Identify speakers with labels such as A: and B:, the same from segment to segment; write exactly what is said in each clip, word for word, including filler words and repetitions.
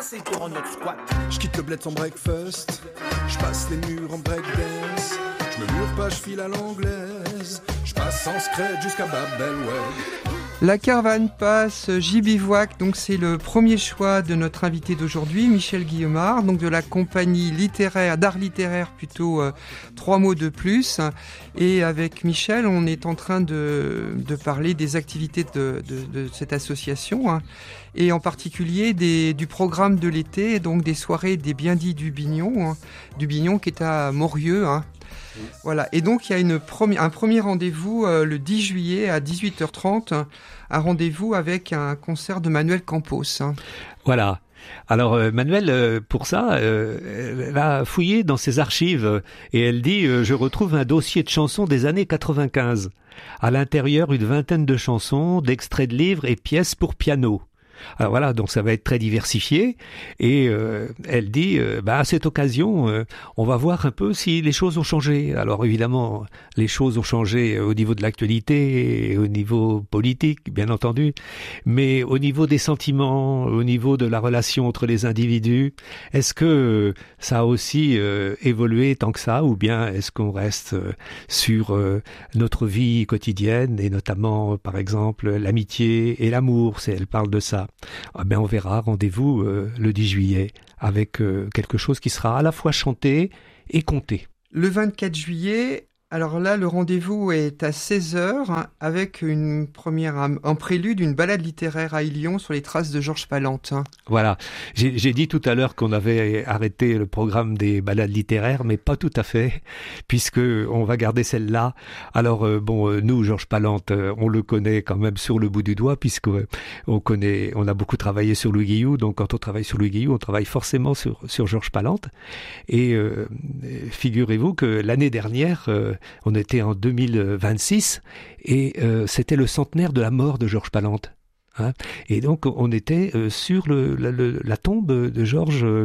A: assez pour un autre squat.
B: Je quitte le bled sans breakfast, je passe les murs en breakdance. Je me mure pas, je file à l'anglaise, je passe en scred jusqu'à Babel, ouais.
C: La caravane passe, j'y bivouac, donc c'est le premier choix de notre invité d'aujourd'hui, Michel Guillemard, donc de la compagnie littéraire, d'art littéraire plutôt, euh, trois mots de plus. Et avec Michel, on est en train de, de parler des activités de, de, de cette association, hein, et en particulier des, du programme de l'été, donc des soirées des Bien-Dits du Bignon, hein, du Bignon qui est à Morieux, hein. Voilà, et donc il y a une premi- un premier rendez-vous euh, le dix juillet à dix-huit heures trente, un rendez-vous avec un concert de Manuel Campos. Hein.
D: Voilà. Alors euh, Manuel, euh, pour ça, euh, elle a fouillé dans ses archives euh, et elle dit euh, « Je retrouve un dossier de chansons des années quatre-vingt-quinze. À l'intérieur, une vingtaine de chansons, d'extraits de livres et pièces pour piano. » Alors voilà, donc ça va être très diversifié et euh, elle dit euh, bah à cette occasion euh, on va voir un peu si les choses ont changé. Alors évidemment les choses ont changé au niveau de l'actualité et au niveau politique bien entendu, mais au niveau des sentiments, au niveau de la relation entre les individus, est-ce que ça a aussi euh, évolué tant que ça ou bien est-ce qu'on reste euh, sur euh, notre vie quotidienne et notamment par exemple l'amitié et l'amour, c'est elle parle de ça. Ah ben on verra, rendez-vous euh, le dix juillet avec euh, quelque chose qui sera à la fois chanté et conté.
C: Le vingt-quatre juillet, alors là le rendez-vous est à seize heures, hein, avec une première, un prélude, une balade littéraire à Illion sur les traces de Georges Palante. Hein.
D: Voilà, j'ai, j'ai dit tout à l'heure qu'on avait arrêté le programme des balades littéraires, mais pas tout à fait, puisque on va garder celle-là. Alors euh, bon, euh, nous, Georges Palante, euh, on le connaît quand même sur le bout du doigt, puisque euh, on connaît, on a beaucoup travaillé sur Louis Guillou, donc quand on travaille sur Louis Guillou, on travaille forcément sur, sur Georges Palante. Et euh, figurez-vous que l'année dernière, euh, on était en deux mille vingt-six et euh, c'était le centenaire de la mort de Georges Palante. Hein, et donc on était euh, sur le, la, le, la tombe de Georges euh,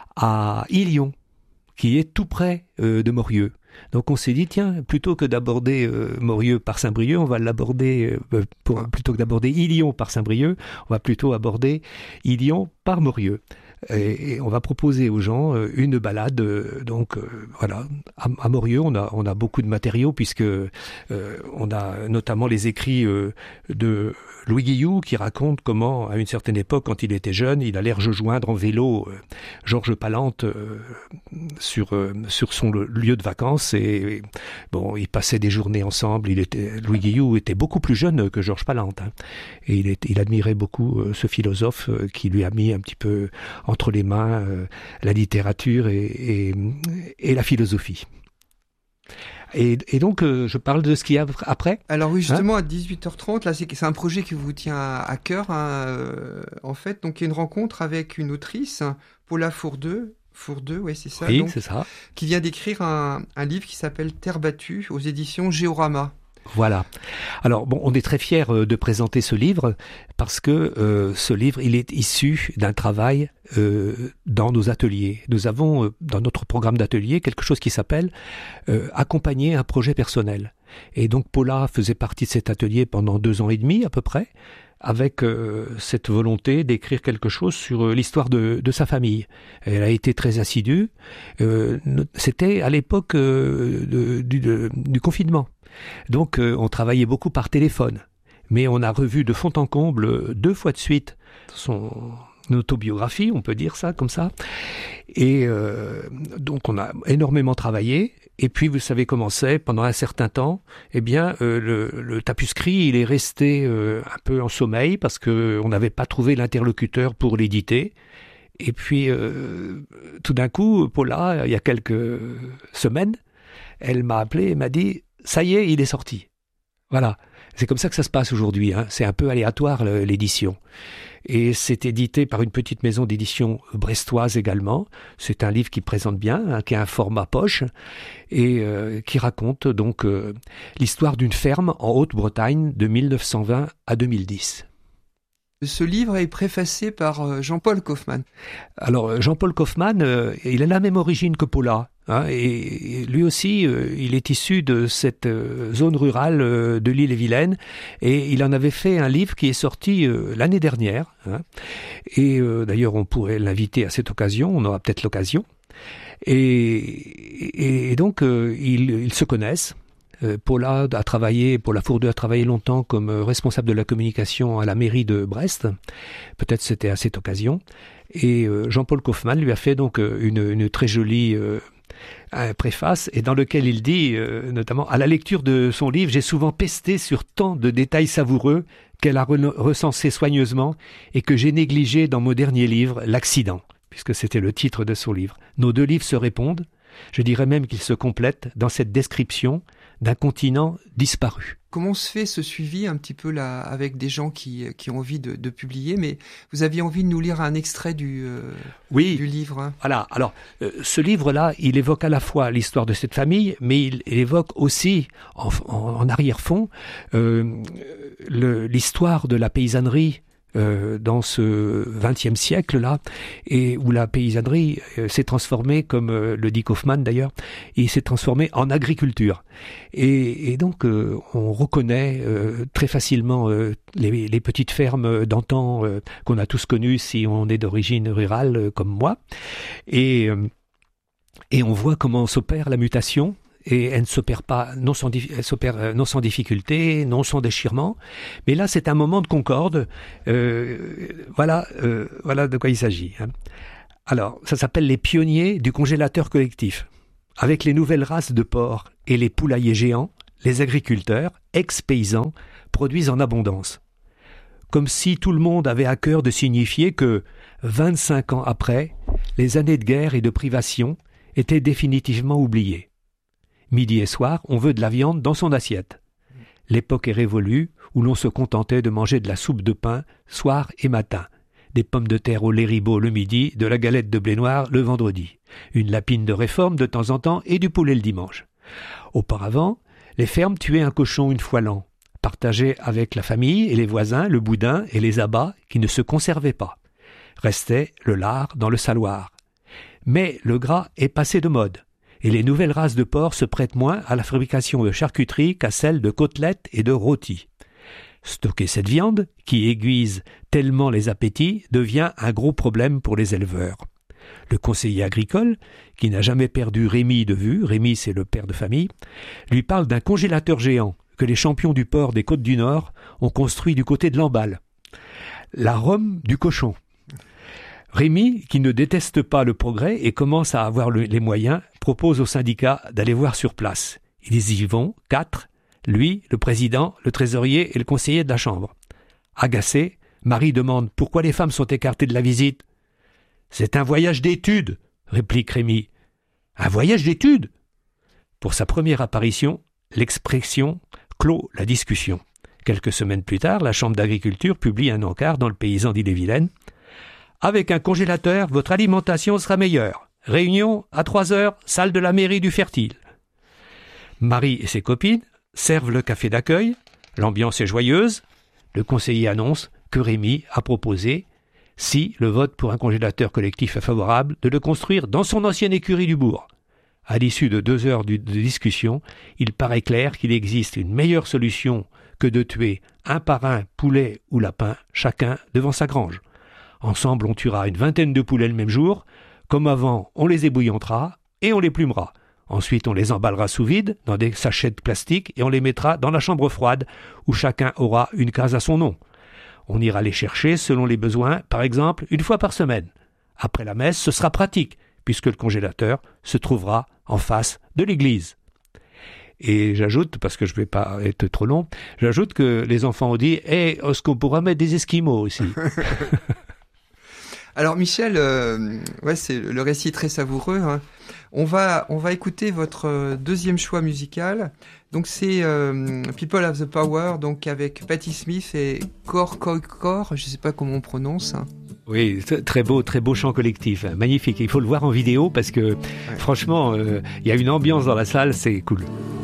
D: à Illion, qui est tout près euh, de Morieux. Donc on s'est dit tiens, plutôt que d'aborder euh, Morieux par Saint-Brieuc, on va l'aborder euh, pour, plutôt que d'aborder Illion par Saint-Brieuc, on va plutôt aborder Illion par Morieux. Et, et on va proposer aux gens euh, une balade. Euh, donc euh, voilà, à, à Morieux, on a on a beaucoup de matériaux puisque euh, on a notamment les écrits euh, de Louis Guillou qui raconte comment, à une certaine époque, quand il était jeune, il allait rejoindre en vélo euh, Georges Palante euh, sur euh, sur son lieu de vacances et, et bon, ils passaient des journées ensemble. Il était Louis Guillou était beaucoup plus jeune que Georges Palante hein, et il était, il admirait beaucoup euh, ce philosophe euh, qui lui a mis un petit peu entre les mains euh, la littérature et, et, et la philosophie. Et, et donc, euh, je parle de ce qu'il y a après.
C: Alors oui, justement, hein à dix-huit heures trente, là, c'est, c'est un projet qui vous tient à, à cœur, hein, euh, en fait. Donc, il y a une rencontre avec une autrice, Paula Fourdeux, Fourdeux, oui, c'est ça.
D: Oui,
C: donc,
D: c'est ça.
C: Qui vient d'écrire un, un livre qui s'appelle Terre battue, aux éditions Géorama.
D: Voilà. Alors bon, on est très fiers de présenter ce livre parce que euh, ce livre, il est issu d'un travail euh, dans nos ateliers. Nous avons euh, dans notre programme d'atelier quelque chose qui s'appelle euh, accompagner un projet personnel. Et donc Paula faisait partie de cet atelier pendant deux ans et demi à peu près, avec euh, cette volonté d'écrire quelque chose sur euh, l'histoire de, de sa famille. Elle a été très assidue. Euh, c'était à l'époque euh, de, du, de, du confinement. Donc euh, on travaillait beaucoup par téléphone, mais on a revu de fond en comble deux fois de suite son autobiographie, on peut dire ça comme ça, et euh, donc on a énormément travaillé, et puis vous savez comment c'est, pendant un certain temps, eh bien euh, le, le tapuscrit il est resté euh, un peu en sommeil, parce qu'on n'avait pas trouvé l'interlocuteur pour l'éditer, et puis euh, tout d'un coup, Paula, il y a quelques semaines, elle m'a appelé et m'a dit ça y est, il est sorti. Voilà. C'est comme ça que ça se passe aujourd'hui. Hein. C'est un peu aléatoire, l'édition. Et c'est édité par une petite maison d'édition brestoise également. C'est un livre qui présente bien, hein, qui a un format poche et euh, qui raconte donc euh, l'histoire d'une ferme en Haute-Bretagne de mille neuf cent vingt à deux mille dix.
C: Ce livre est préfacé par Jean-Paul Kaufmann.
D: Alors, Jean-Paul Kaufmann, euh, il a la même origine que Paula. Hein, et lui aussi, euh, il est issu de cette euh, zone rurale euh, de l'Ille-et-Vilaine, et il en avait fait un livre qui est sorti euh, l'année dernière. Hein, et euh, d'ailleurs, on pourrait l'inviter à cette occasion, on aura peut-être l'occasion. Et, et, et donc, euh, ils, ils se connaissent. Euh, Paula a travaillé, Paula Fourdeux a travaillé longtemps comme euh, responsable de la communication à la mairie de Brest. Peut-être c'était à cette occasion. Et euh, Jean-Paul Kaufmann lui a fait donc euh, une, une très jolie euh, un préface, et dans lequel il dit, euh, notamment, à la lecture de son livre, j'ai souvent pesté sur tant de détails savoureux qu'elle a re- recensé soigneusement et que j'ai négligé dans mon dernier livre, L'accident, puisque c'était le titre de son livre. Nos deux livres se répondent, je dirais même qu'ils se complètent dans cette description d'un continent disparu.
C: Comment se fait ce suivi un petit peu là avec des gens qui, qui ont envie de, de publier, mais vous aviez envie de nous lire un extrait du, euh,
D: oui,
C: du livre. Hein.
D: Voilà, alors euh, ce livre-là, il évoque à la fois l'histoire de cette famille, mais il, il évoque aussi en, en, en arrière-fond euh, le, l'histoire de la paysannerie Euh, dans ce vingtième siècle-là, et où la paysannerie euh, s'est transformée, comme euh, le dit Kaufmann d'ailleurs, il s'est transformé en agriculture. Et, et donc, euh, on reconnaît euh, très facilement euh, les, les petites fermes d'antan euh, qu'on a tous connues si on est d'origine rurale euh, comme moi. Et, euh, et on voit comment s'opère la mutation. Et elle ne s'opère pas, non sans, elle s'opère non sans difficulté, non sans déchirement. Mais là, c'est un moment de concorde. Euh, voilà, euh, voilà de quoi il s'agit. Hein. Alors, ça s'appelle les pionniers du congélateur collectif. Avec les nouvelles races de porcs et les poulaillers géants, les agriculteurs, ex-paysans, produisent en abondance. Comme si tout le monde avait à cœur de signifier que, vingt-cinq ans après, les années de guerre et de privation étaient définitivement oubliées. Midi et soir, on veut de la viande dans son assiette. L'époque est révolue où l'on se contentait de manger de la soupe de pain soir et matin, des pommes de terre au lait ribot le midi, de la galette de blé noir le vendredi, une lapine de réforme de temps en temps et du poulet le dimanche. Auparavant, les fermes tuaient un cochon une fois l'an, partageaient avec la famille et les voisins le boudin et les abats qui ne se conservaient pas. Restait le lard dans le saloir. Mais le gras est passé de mode. Et les nouvelles races de porcs se prêtent moins à la fabrication de charcuterie qu'à celle de côtelettes et de rôtis. Stocker cette viande, qui aiguise tellement les appétits, devient un gros problème pour les éleveurs. Le conseiller agricole, qui n'a jamais perdu Rémi de vue, Rémi c'est le père de famille, lui parle d'un congélateur géant que les champions du porc des Côtes du Nord ont construit du côté de l'Emballe. La Rome du cochon. Rémi, qui ne déteste pas le progrès et commence à avoir le, les moyens, propose au syndicat d'aller voir sur place. Ils y vont, quatre, lui, le président, le trésorier et le conseiller de la chambre. Agacé, Marie demande pourquoi les femmes sont écartées de la visite. « C'est un voyage d'études », réplique Rémi. « Un voyage d'études ?» Pour sa première apparition, l'expression clôt la discussion. Quelques semaines plus tard, la Chambre d'agriculture publie un encart dans le Paysan d'Ille-et-Vilaine. Avec un congélateur, votre alimentation sera meilleure. Réunion à trois heures, salle de la mairie du Fertile. Marie et ses copines servent le café d'accueil. L'ambiance est joyeuse. Le conseiller annonce que Rémi a proposé, si le vote pour un congélateur collectif est favorable, de le construire dans son ancienne écurie du bourg. À l'issue de deux heures de discussion, il paraît clair qu'il existe une meilleure solution que de tuer un par un poulet ou lapin, chacun devant sa grange. Ensemble, on tuera une vingtaine de poulets le même jour. Comme avant, on les ébouillantera et on les plumera. Ensuite, on les emballera sous vide dans des sachets de plastique et on les mettra dans la chambre froide où chacun aura une case à son nom. On ira les chercher selon les besoins, par exemple, une fois par semaine. Après la messe, ce sera pratique puisque le congélateur se trouvera en face de l'église. Et j'ajoute, parce que je ne vais pas être trop long, j'ajoute que les enfants ont dit hey, « est-ce qu'on pourra mettre des esquimaux aussi ?»
C: Alors Michel, euh, ouais, c'est le récit est très savoureux. Hein. On va, on va écouter votre deuxième choix musical. Donc c'est euh, People Have the Power, donc avec Patti Smith et Cor Cor Cor. Je sais pas comment on prononce. Hein.
D: Oui, très beau, très beau chant collectif, magnifique. Il faut le voir en vidéo parce que, ouais. franchement, il euh, y a une ambiance dans la salle, c'est cool.